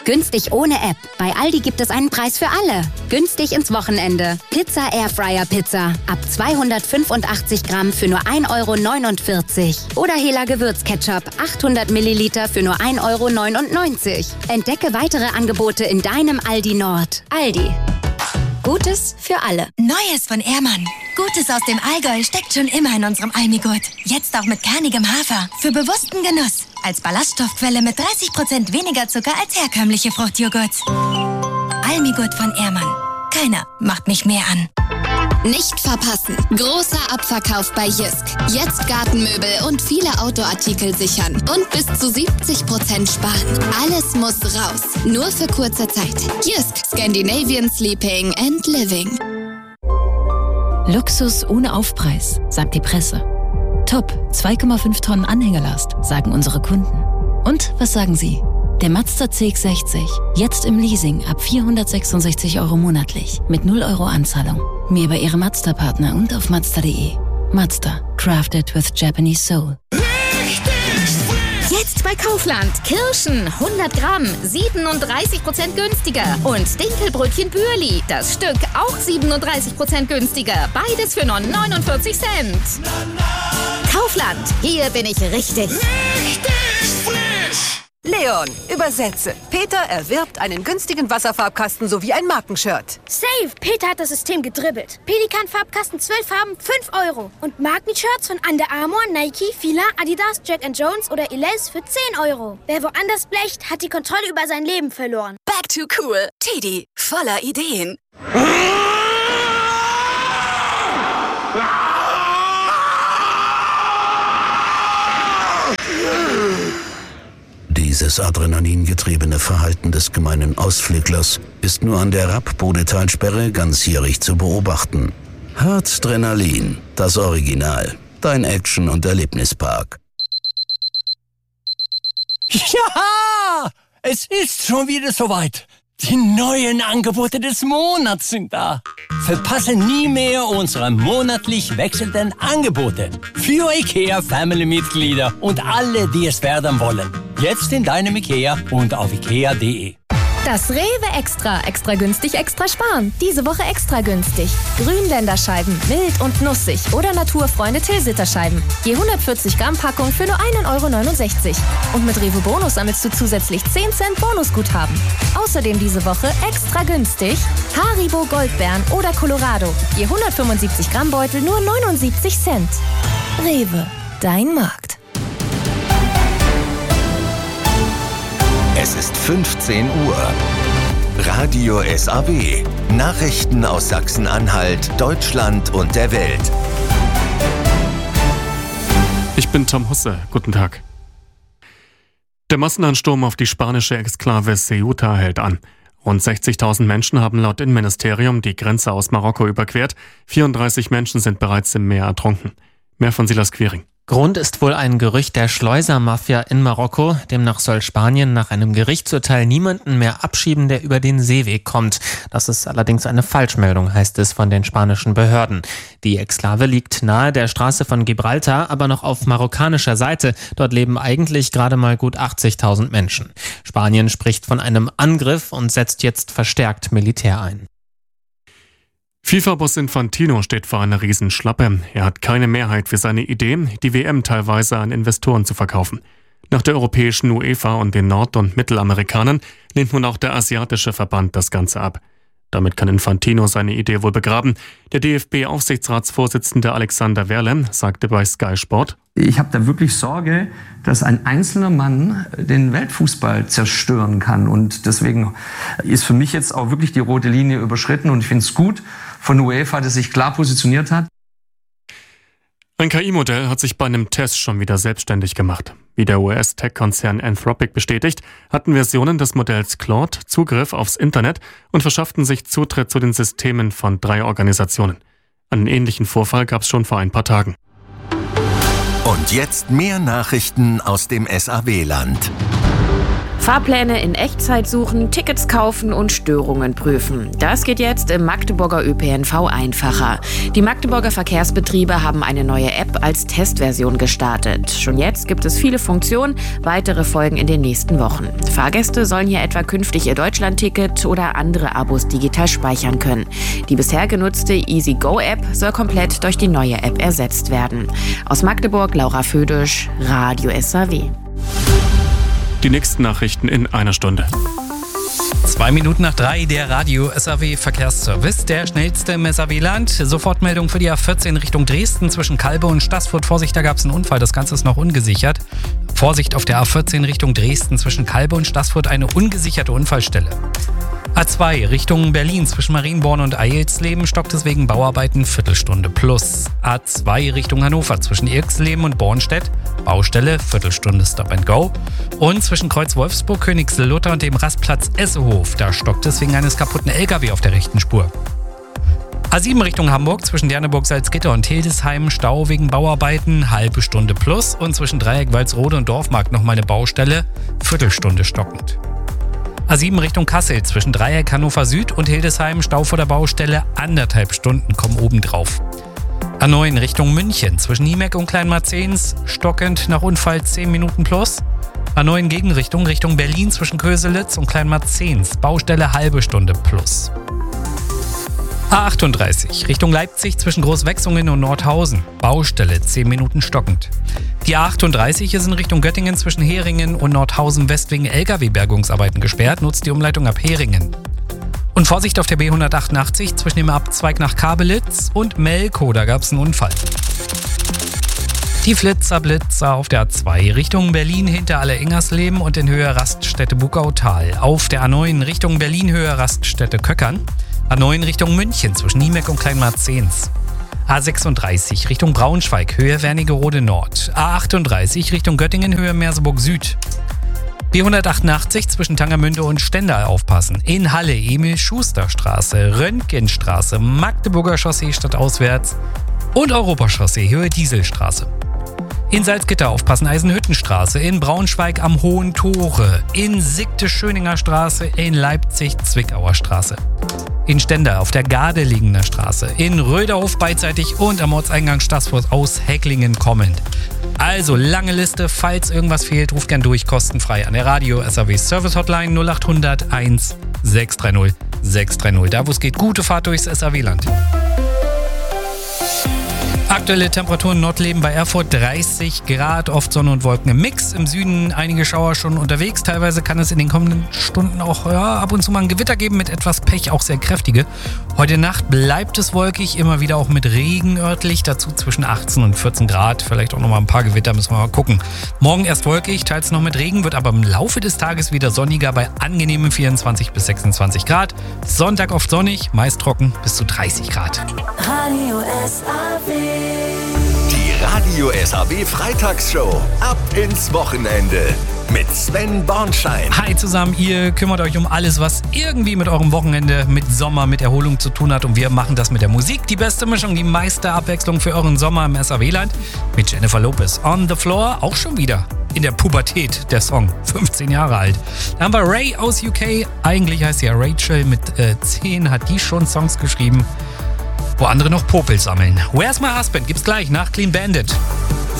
Günstig ohne App. Bei Aldi gibt es einen Preis für alle. Günstig ins Wochenende. Pizza Airfryer Pizza. Ab 285 Gramm für nur 1,49 €. Oder Hela Gewürzketchup. 800 Milliliter für nur 1,99 €. Entdecke weitere Angebote in deinem Aldi Nord. Aldi. Gutes für alle. Neues von Ehrmann. Gutes aus dem Allgäu steckt schon immer in unserem Almigurt. Jetzt auch mit kernigem Hafer. Für bewussten Genuss. Als Ballaststoffquelle mit 30% weniger Zucker als herkömmliche Fruchtjoghurts. Almigurt von Ehrmann. Keiner macht mich mehr an. Nicht verpassen. Großer Abverkauf bei Jysk. Jetzt Gartenmöbel und viele Outdoor-Artikel sichern. Und bis zu 70% sparen. Alles muss raus. Nur für kurze Zeit. Jysk. Scandinavian Sleeping and Living. Luxus ohne Aufpreis, sagt die Presse. Top, 2,5 Tonnen Anhängerlast, sagen unsere Kunden. Und was sagen Sie? Der Mazda CX-60, jetzt im Leasing ab 466 € monatlich, mit 0 € Anzahlung. Mehr bei Ihrem Mazda-Partner und auf Mazda.de. Mazda, crafted with Japanese soul. Jetzt bei Kaufland. Kirschen, 100 Gramm, 37% günstiger. Und Dinkelbrötchen Bürli, das Stück auch 37% günstiger. Beides für nur 49 Cent. Kaufland, hier bin ich richtig. Leon, übersetze. Peter erwirbt einen günstigen Wasserfarbkasten sowie ein Markenshirt. Safe! Peter hat das System gedribbelt. Pelikan-Farbkasten 12 Farben, 5 €. Und Markenshirts von Under Armour, Nike, Fila, Adidas, Jack & Jones oder Elize für 10 €. Wer woanders blecht, hat die Kontrolle über sein Leben verloren. Back to cool. Teddy, voller Ideen. Dieses adrenalingetriebene Verhalten des gemeinen Ausflüglers ist nur an der Rapp-Bude-Talsperre ganzjährig zu beobachten. Harzdrenalin, das Original. Dein Action- und Erlebnispark. Ja! Es ist schon wieder soweit. Die neuen Angebote des Monats sind da. Verpasse nie mehr unsere monatlich wechselnden Angebote. Für IKEA-Family-Mitglieder und alle, die es werden wollen. Jetzt in deinem IKEA und auf ikea.de. Das Rewe Extra. Extra günstig, extra sparen. Diese Woche extra günstig. Grünländerscheiben, mild und nussig oder Naturfreunde Tilsiterscheiben. Je 140 Gramm Packung für nur 1,69 €. Und mit Rewe Bonus sammelst du zusätzlich 10 Cent Bonusguthaben. Außerdem diese Woche extra günstig Haribo Goldbeeren oder Colorado. Je 175 Gramm Beutel nur 79 Cent. Rewe, dein Markt. Es ist 15 Uhr. Radio SAW. Nachrichten aus Sachsen-Anhalt, Deutschland und der Welt. Ich bin Tom Husse. Guten Tag. Der Massenansturm auf die spanische Exklave Ceuta hält an. Rund 60.000 Menschen haben laut Innenministerium die Grenze aus Marokko überquert. 34 Menschen sind bereits im Meer ertrunken. Mehr von Silas Quiring. Grund ist wohl ein Gerücht der Schleusermafia in Marokko. Demnach soll Spanien nach einem Gerichtsurteil niemanden mehr abschieben, der über den Seeweg kommt. Das ist allerdings eine Falschmeldung, heißt es von den spanischen Behörden. Die Exklave liegt nahe der Straße von Gibraltar, aber noch auf marokkanischer Seite. Dort leben eigentlich gerade mal gut 80.000 Menschen. Spanien spricht von einem Angriff und setzt jetzt verstärkt Militär ein. FIFA-Boss Infantino steht vor einer Riesenschlappe. Er hat keine Mehrheit für seine Idee, die WM teilweise an Investoren zu verkaufen. Nach der europäischen UEFA und den Nord- und Mittelamerikanern lehnt nun auch der asiatische Verband das Ganze ab. Damit kann Infantino seine Idee wohl begraben. Der DFB-Aufsichtsratsvorsitzende Alexander Werle sagte bei Sky Sport: Ich habe da wirklich Sorge, dass ein einzelner Mann den Weltfußball zerstören kann. Und deswegen ist für mich jetzt auch wirklich die rote Linie überschritten. Und ich finde es gut von UEFA, dass sich klar positioniert hat. Ein KI-Modell hat sich bei einem Test schon wieder selbstständig gemacht. Wie der US-Tech-Konzern Anthropic bestätigt, hatten Versionen des Modells Claude Zugriff aufs Internet und verschafften sich Zutritt zu den Systemen von 3 Organisationen. Einen ähnlichen Vorfall gab es schon vor ein paar Tagen. Und jetzt mehr Nachrichten aus dem SAW-Land. Fahrpläne in Echtzeit suchen, Tickets kaufen und Störungen prüfen. Das geht jetzt im Magdeburger ÖPNV einfacher. Die Magdeburger Verkehrsbetriebe haben eine neue App als Testversion gestartet. Schon jetzt gibt es viele Funktionen, weitere folgen in den nächsten Wochen. Fahrgäste sollen hier etwa künftig ihr Deutschlandticket oder andere Abos digital speichern können. Die bisher genutzte EasyGo-App soll komplett durch die neue App ersetzt werden. Aus Magdeburg, Laura Födisch, Radio SAW. Die nächsten Nachrichten in einer Stunde. 2:02, der Radio SAW Verkehrsservice, der schnellste im SAW-Land. Sofortmeldung für die A14 Richtung Dresden zwischen Kalbe und Staßfurt. Vorsicht, da gab es einen Unfall, das Ganze ist noch ungesichert. Vorsicht auf der A14 Richtung Dresden zwischen Kalbe und Staßfurt, eine ungesicherte Unfallstelle. A2 Richtung Berlin zwischen Marienborn und Eilsleben stockt es wegen Bauarbeiten Viertelstunde plus. A2 Richtung Hannover zwischen Irxleben und Bornstedt, Baustelle, Viertelstunde Stop and Go. Und zwischen Kreuz Wolfsburg, Königslutter und dem Rastplatz Essehof, da stockt es wegen eines kaputten LKW auf der rechten Spur. A7 Richtung Hamburg zwischen Derneburg, Salzgitter und Hildesheim, Stau wegen Bauarbeiten, halbe Stunde plus. Und zwischen Dreieck, Walsrode und Dorfmarkt nochmal eine Baustelle, Viertelstunde stockend. A7 Richtung Kassel zwischen Dreieck, Hannover Süd und Hildesheim, Stau vor der Baustelle, 1,5 Stunden kommen obendrauf. A9 Richtung München zwischen Niemeck und Kleinmarzens, stockend nach Unfall 10 Minuten plus. A9 Gegenrichtung Richtung Berlin zwischen Köselitz und Kleinmarzens, Baustelle halbe Stunde plus. A38 Richtung Leipzig zwischen Großwechsungen und Nordhausen, Baustelle 10 Minuten stockend. Die A38 ist in Richtung Göttingen zwischen Heringen und Nordhausen West wegen LKW-Bergungsarbeiten gesperrt, nutzt die Umleitung ab Heringen. Und Vorsicht auf der B188 zwischen dem Abzweig nach Kabelitz und Melko, da gab es einen Unfall. Die Blitzer auf der A2 Richtung Berlin hinter Alle-Ingersleben und in Höhe Raststätte Bugautal. Auf der A9 Richtung Berlin Höhe Raststätte Köckern. A9 Richtung München zwischen Niemeck und Kleinmarzens. A36 Richtung Braunschweig, Höhe Wernigerode Nord. A38 Richtung Göttingen, Höhe Merseburg Süd. B188 zwischen Tangermünde und Stendal aufpassen. In Halle Emil-Schuster-Straße, Röntgenstraße, Magdeburger Chaussee stadtauswärts und Europachaussee, Höhe Dieselstraße. In Salzgitter aufpassen, Eisenhüttenstraße, in Braunschweig am Hohen Tore, in Sigte Schöninger Straße, in Leipzig Zwickauer Straße. In Stendal auf der Gardeliegener Straße, in Röderhof beidseitig und am Ortseingang Staßfurt aus Hecklingen kommend. Also lange Liste, falls irgendwas fehlt, ruft gern durch, kostenfrei an der Radio SAW Service Hotline 0800 1 630 630. Da wo es geht, gute Fahrt durchs SAW-Land. Aktuelle Temperaturen Nordleben bei Erfurt 30 Grad, oft Sonne und Wolken im Mix. Im Süden einige Schauer schon unterwegs. Teilweise kann es in den kommenden Stunden auch ab und zu mal ein Gewitter geben mit etwas Pech, auch sehr kräftige. Heute Nacht bleibt es wolkig, immer wieder auch mit Regen örtlich. Dazu zwischen 18 und 14 Grad, vielleicht auch noch mal ein paar Gewitter, müssen wir mal gucken. Morgen erst wolkig, teils noch mit Regen, wird aber im Laufe des Tages wieder sonniger bei angenehmen 24 bis 26 Grad. Sonntag oft sonnig, meist trocken bis zu 30 Grad. Radio SAW. Die Radio SAW Freitagsshow. Ab ins Wochenende. Mit Sven Bornschein. Hi zusammen, ihr kümmert euch um alles, was irgendwie mit eurem Wochenende, mit Sommer, mit Erholung zu tun hat. Und wir machen das mit der Musik. Die beste Mischung, die meiste Abwechslung für euren Sommer im SAW-Land. Mit Jennifer Lopez. On the Floor, auch schon wieder in der Pubertät, der Song. 15 Jahre alt. Dann haben wir Ray aus UK. Eigentlich heißt sie ja Rachel. Mit 10 hat die schon Songs geschrieben, wo andere noch Popel sammeln. Where's My Husband? Gibt's gleich nach Clean Bandit.